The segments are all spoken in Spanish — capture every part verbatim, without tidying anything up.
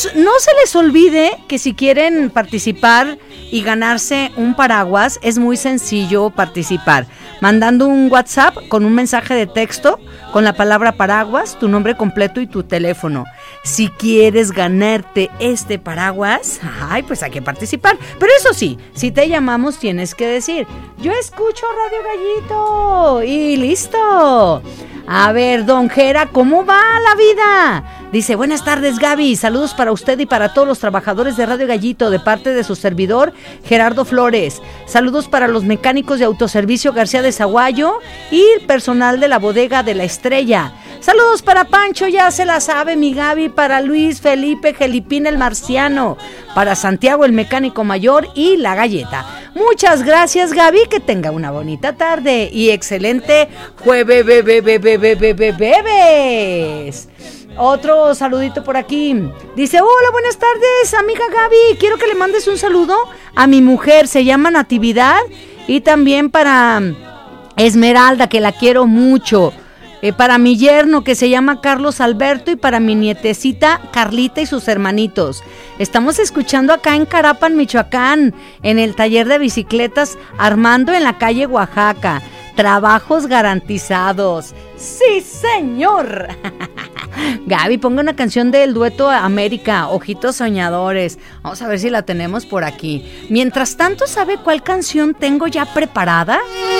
Chicos, no se les olvide que si quieren participar y ganarse un paraguas, es muy sencillo participar. Mandando un WhatsApp con un mensaje de texto con la palabra paraguas, tu nombre completo y tu teléfono. Si quieres ganarte este paraguas, ay, pues hay que participar. Pero eso sí, si te llamamos tienes que decir, yo escucho Radio Gallito y listo. A ver, don Jera, ¿cómo va la vida? Dice, buenas tardes, Gaby, saludos para usted y para todos los trabajadores de Radio Gallito de parte de su servidor, Gerardo Flores. Saludos para los mecánicos de Autoservicio García de Zaguayo y el personal de la bodega de La Estrella. Saludos para Pancho, ya se la sabe, mi Gaby, para Luis Felipe Gelipín el Marciano, para Santiago el mecánico mayor y La Galleta. Muchas gracias, Gaby, que tenga una bonita tarde y excelente jueves, bebé, bebé, bebé, bebés. Otro saludito por aquí. Dice, hola, buenas tardes, amiga Gaby. Quiero que le mandes un saludo a mi mujer, se llama Natividad, y también para Esmeralda, que la quiero mucho. Eh, para mi yerno, que se llama Carlos Alberto, y para mi nietecita Carlita y sus hermanitos. Estamos escuchando acá en Carapan, Michoacán, en el taller de bicicletas Armando, en la calle Oaxaca. Trabajos garantizados. ¡Sí, señor! Gaby, ponga una canción del dueto América, Ojitos Soñadores. Vamos a ver si la tenemos por aquí. Mientras tanto, ¿sabe cuál canción tengo ya preparada?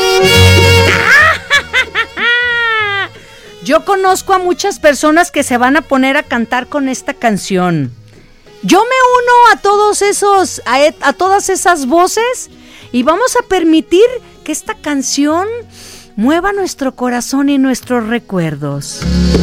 Yo conozco a muchas personas que se van a poner a cantar con esta canción. Yo me uno a todos esos, a, a todas esas voces, y vamos a permitir que esta canción mueva nuestro corazón y nuestros recuerdos.